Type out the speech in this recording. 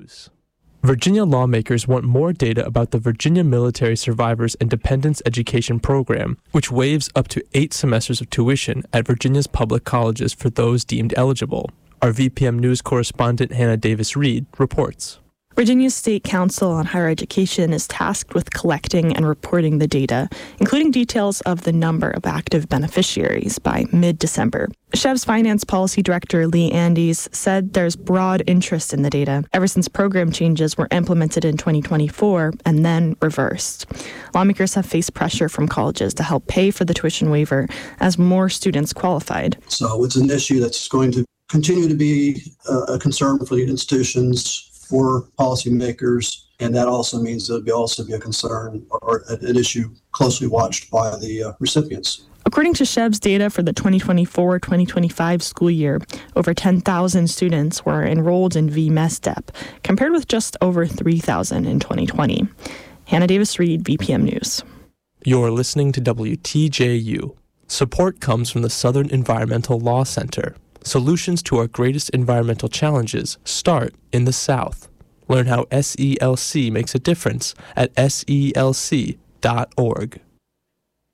News. Virginia lawmakers want more data about the Virginia Military Survivors and Dependents Education Program, which waives up to 8 semesters of tuition at Virginia's public colleges for those deemed eligible. Our VPM News correspondent Hannah Davis-Reed reports. Virginia's State Council on Higher Education is tasked with collecting and reporting the data, including details of the number of active beneficiaries by mid-December. Chev's Finance Policy Director Lee Andes said there's broad interest in the data ever since program changes were implemented in 2024 and then reversed. Lawmakers have faced pressure from colleges to help pay for the tuition waiver as more students qualified. So it's an issue that's going to continue to be a concern for the institutions, for policymakers, and that also means there'll also be a concern or an issue closely watched by the recipients. According to Chev's data for the 2024-2025 school year, over 10,000 students were enrolled in VMSDEP, compared with just over 3,000 in 2020. Hannah Davis-Reed, VPM News. You're listening to WTJU. Support comes from the Southern Environmental Law Center. Solutions to our greatest environmental challenges start in the South. Learn how SELC makes a difference at SELC.org.